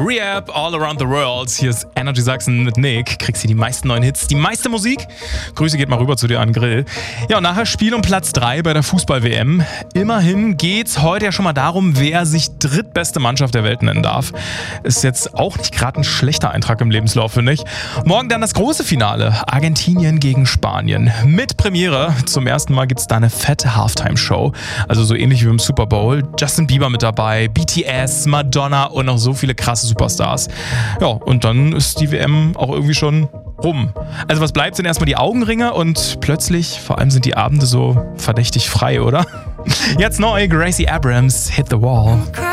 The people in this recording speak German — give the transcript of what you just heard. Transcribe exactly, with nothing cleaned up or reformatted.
Rehab, All Around the World. Hier ist Energy Sachsen mit Nick. Kriegst hier die meisten neuen Hits, die meiste Musik. Grüße geht mal rüber zu dir an den Grill. Ja, und nachher Spiel um Platz drei bei der Fußball-W M. Immerhin geht's heute ja schon mal darum, wer sich drittbeste Mannschaft der Welt nennen darf. Ist jetzt auch nicht gerade ein schlechter Eintrag im Lebenslauf, finde ich. Morgen dann das große Finale. Argentinien gegen Spanien. Mit Premiere. Zum ersten Mal gibt's da eine fette Halftime-Show. Also so ähnlich wie im Super Bowl. Justin Bieber mit dabei, B T S, Madonna und noch so viele krasse Superstars. Ja, und dann ist die W M auch irgendwie schon rum. Also was bleibt, sind erstmal die Augenringe und plötzlich, vor allem sind die Abende so verdächtig frei, oder? Jetzt neu, Gracie Abrams, Hit the Wall.